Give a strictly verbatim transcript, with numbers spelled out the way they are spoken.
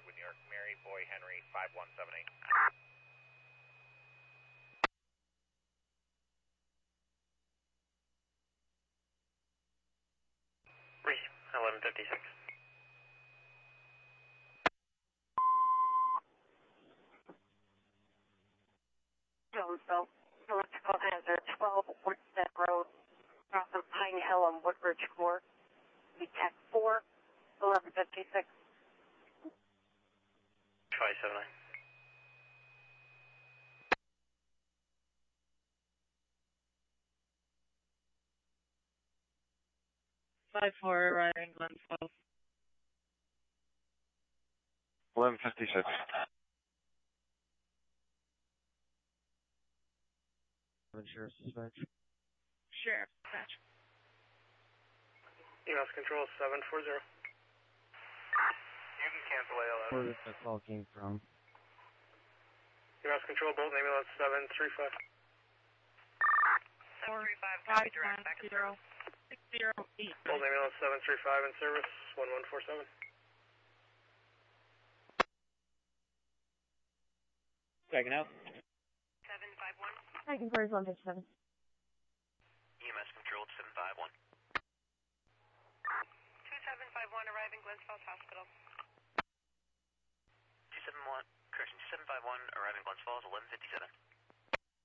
New York. Mary, Boy, Henry, five one seven eight. eleven fifty-six. Jonesville, electrical hazard, twelve Woodstead Road, south of Pine Hill and Woodbridge Court. B Tech four, eleven fifty-six. five seven nine. five four, arriving Glen twelve. eleven fifty-six. Sheriff's Dispatch. Sheriff's Dispatch. E M S Control seven four zero. You can cancel A L S. Where did the call came from? E M S Control, Bolton ambulance seven three five. Four, five, one, zero, six, zero, eight. Bolton ambulance seven three five in service, one one four seven. Checking out. Taking first one fifty-seven. E M S Control seven five one.